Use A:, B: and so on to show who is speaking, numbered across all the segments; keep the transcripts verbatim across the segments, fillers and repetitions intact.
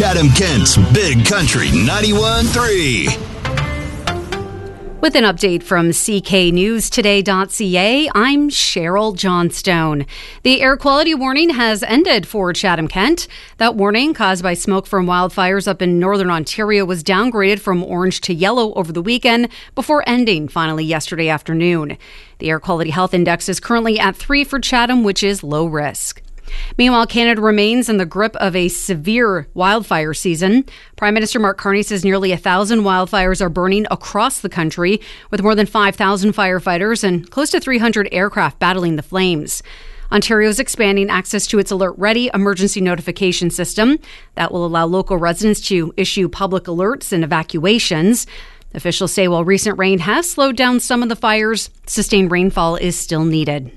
A: Chatham-Kent's Big Country ninety-one point three.
B: With an update from C K News Today dot C A, I'm Cheryl Johnstone. The air quality warning has ended for Chatham-Kent. That warning, caused by smoke from wildfires up in northern Ontario, was downgraded from orange to yellow over the weekend before ending finally yesterday afternoon. The Air Quality Health Index is currently at three for Chatham, which is low risk. Meanwhile, Canada remains in the grip of a severe wildfire season. Prime Minister Mark Carney says nearly a thousand wildfires are burning across the country, with more than five thousand firefighters and close to three hundred aircraft battling the flames. Ontario is expanding access to its Alert Ready emergency notification system that will allow local residents to issue public alerts and evacuations. Officials say while recent rain has slowed down some of the fires, sustained rainfall is still needed.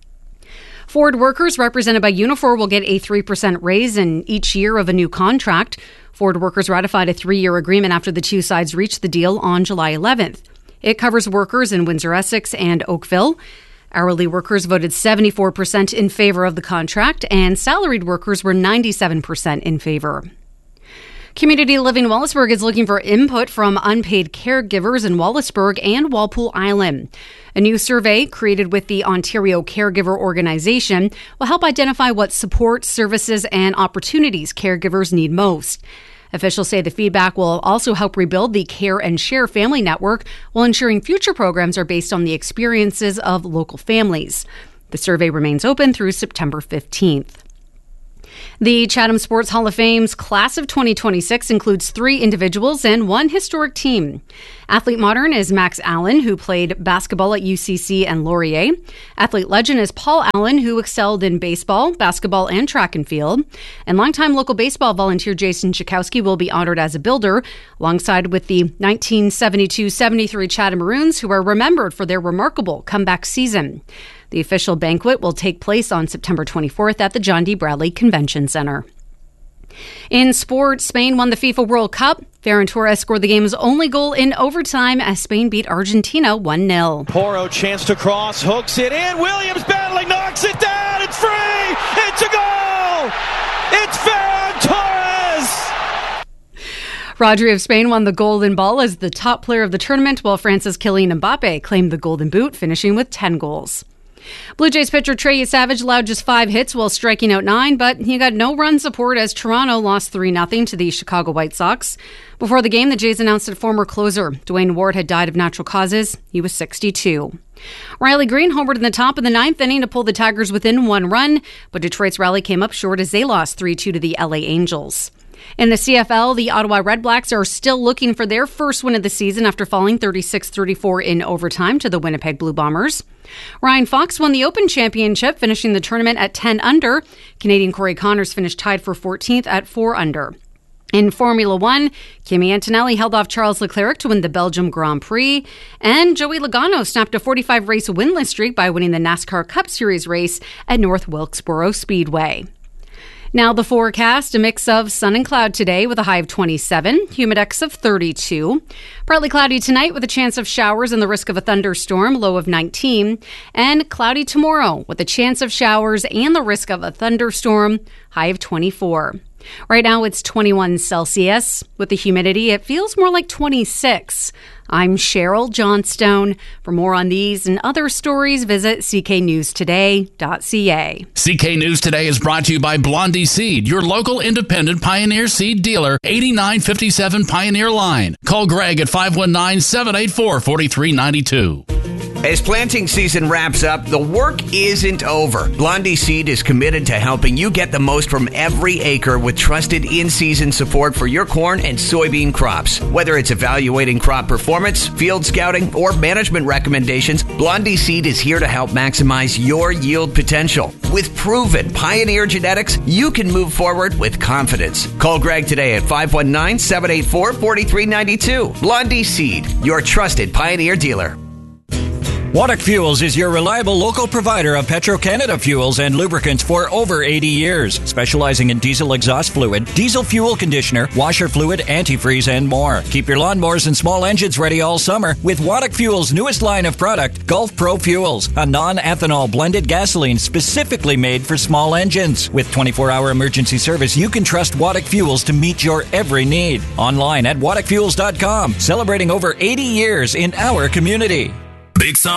B: Ford workers represented by Unifor will get a three percent raise in each year of a new contract. Ford workers ratified a three-year agreement after the two sides reached the deal on July eleventh. It covers workers in Windsor-Essex and Oakville. Hourly workers voted seventy-four percent in favor of the contract, and salaried workers were ninety-seven percent in favor. Community Living Wallaceburg is looking for input from unpaid caregivers in Wallaceburg and Walpole Island. A new survey created with the Ontario Caregiver Organization will help identify what support, services, and opportunities caregivers need most. Officials say the feedback will also help rebuild the Care and Share family network while ensuring future programs are based on the experiences of local families. The survey remains open through September fifteenth. The Chatham Sports Hall of Fame's class of twenty twenty-six includes three individuals and one historic team. Athlete Modern is Max Allen, who played basketball at U C C and Laurier. Athlete Legend is Paul Allen, who excelled in baseball, basketball, and track and field. And longtime local baseball volunteer Jason Chakowski will be honored as a builder, alongside with the nineteen seventy-two seventy-three Chatham Maroons, who are remembered for their remarkable comeback season. The official banquet will take place on September twenty-fourth at the John D. Bradley Convention Center. In sports, Spain won the FIFA World Cup. Ferran Torres scored the game's only goal in overtime as Spain beat Argentina one nil.
C: Porro chance to cross, hooks it in. Williams battling, knocks it down. It's free. It's a goal. It's Ferran Torres.
B: Rodri of Spain won the Golden Ball as the top player of the tournament, while France's Kylian Mbappe claimed the Golden Boot, finishing with ten goals. Blue Jays pitcher Trey Savage allowed just five hits while striking out nine, but he got no run support as Toronto lost three nothing to the Chicago White Sox. Before the game, the Jays announced that former closer Dwayne Ward had died of natural causes. He was sixty-two. Riley Green homered in the top of the ninth inning to pull the Tigers within one run, but Detroit's rally came up short as they lost three two to the L A Angels. In the C F L, the Ottawa Redblacks are still looking for their first win of the season after falling thirty-six thirty-four in overtime to the Winnipeg Blue Bombers. Ryan Fox won the Open Championship, finishing the tournament at ten under. Canadian Corey Connors finished tied for fourteenth at four under. In Formula One, Kimi Antonelli held off Charles Leclerc to win the Belgium Grand Prix, and Joey Logano snapped a forty-five race winless streak by winning the NASCAR Cup Series race at North Wilkesboro Speedway. Now the forecast, a mix of sun and cloud today with a high of twenty-seven, humidex of thirty-two. Partly cloudy tonight with a chance of showers and the risk of a thunderstorm, low of nineteen. And cloudy tomorrow with a chance of showers and the risk of a thunderstorm, high of twenty-four. Right now it's twenty-one Celsius. With the humidity, it feels more like twenty-six. I'm Cheryl Johnstone. For more on these and other stories, visit C K News Today dot C A.
D: C K News Today is brought to you by Blondie Seed, your local independent Pioneer Seed dealer, eighty-nine fifty-seven Pioneer Line. Call Greg at five one nine, seven eight four, four three nine two.
E: As planting season wraps up, the work isn't over. Blondie Seed is committed to helping you get the most from every acre with trusted in-season support for your corn and soybean crops. Whether it's evaluating crop performance, field scouting, or management recommendations, Blondie Seed is here to help maximize your yield potential. With proven Pioneer genetics, you can move forward with confidence. Call Greg today at five one nine, seven eight four, four three nine two. Blondie Seed, your trusted Pioneer dealer.
F: Waddock Fuels is your reliable local provider of Petro-Canada fuels and lubricants for over eighty years, specializing in diesel exhaust fluid, diesel fuel conditioner, washer fluid, antifreeze, and more. Keep your lawnmowers and small engines ready all summer with Waddock Fuels' newest line of product, Gulf Pro Fuels, a non-ethanol blended gasoline specifically made for small engines. With twenty-four hour emergency service, you can trust Waddock Fuels to meet your every need. Online at waddock fuels dot com, celebrating over eighty years in our community.
A: Big